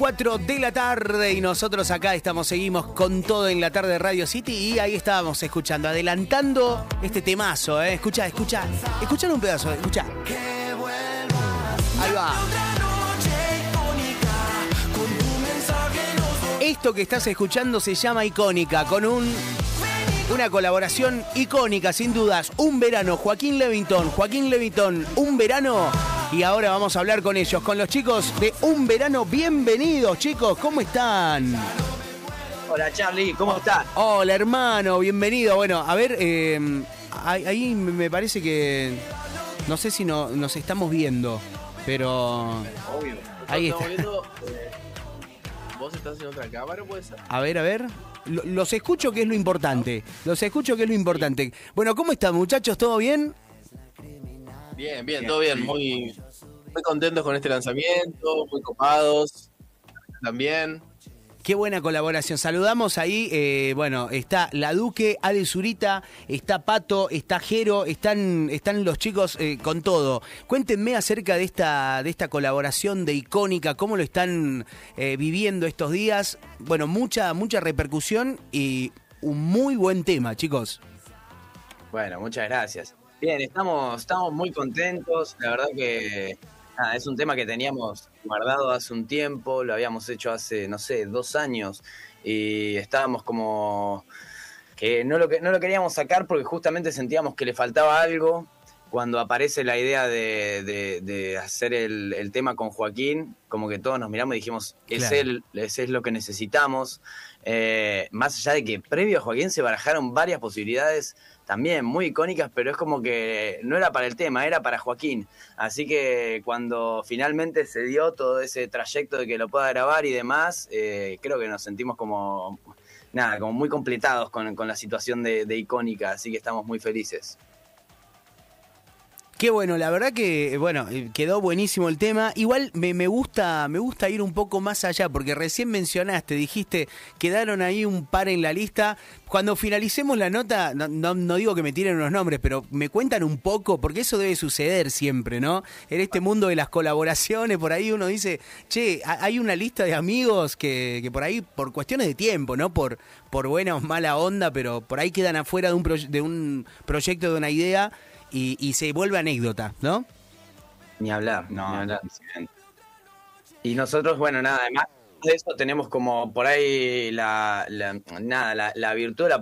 4 de la tarde y nosotros acá seguimos con todo en la tarde de Radio City y ahí estábamos escuchando, adelantando este temazo, escucha un pedazo, escucha. Ahí va. Esto que estás escuchando se llama Icónica, con una colaboración icónica, sin dudas. Un verano, Joaquín Levington, un verano. Y ahora vamos a hablar con ellos, con los chicos de Un Verano. Bienvenidos, chicos, ¿cómo están? Hola, Charlie, ¿cómo estás? Hola, hermano, bienvenido. Bueno, a ver, ahí me parece que... No sé si nos estamos viendo, pero... Obvio. Ahí está. Viendo, ¿vos estás en otra cámara, puede ser? A ver. Los escucho, que es lo importante. Bueno, ¿cómo están, muchachos? ¿Todo bien? Bien, todo bien. Muy contentos con este lanzamiento, muy copados. También. Qué buena colaboración. Saludamos ahí, está la Duque, Ale Zurita, está Pato, está Jero, están los chicos con todo. Cuéntenme acerca de esta colaboración de Icónica, cómo lo están viviendo estos días. Bueno, mucha repercusión y un muy buen tema, chicos. Bueno, muchas gracias. Bien, estamos muy contentos. La verdad que es un tema que teníamos guardado hace un tiempo, lo habíamos hecho hace, 2 años y estábamos como que no lo queríamos sacar porque justamente sentíamos que le faltaba algo. Cuando aparece la idea de hacer el tema con Joaquín, como que todos nos miramos y dijimos, Claro. ese es lo que necesitamos. Más allá de que previo a Joaquín se barajaron varias posibilidades también muy icónicas, pero es como que no era para el tema, era para Joaquín. Así que cuando finalmente se dio todo ese trayecto de que lo pueda grabar y demás, creo que nos sentimos como muy completados con la situación de Icónica, así que estamos muy felices. Qué bueno, la verdad que, quedó buenísimo el tema. Igual me gusta ir un poco más allá, porque recién dijiste, quedaron ahí un par en la lista. Cuando finalicemos la nota, no digo que me tiren unos nombres, pero me cuentan un poco, porque eso debe suceder siempre, ¿no? En este mundo de las colaboraciones, por ahí uno dice, che, hay una lista de amigos que por ahí, por cuestiones de tiempo, ¿no? Por buena o mala onda, pero por ahí quedan afuera de un proyecto, de una idea, y se vuelve anécdota, ¿no? Ni hablar. Y nosotros, además de eso tenemos como por ahí la virtud,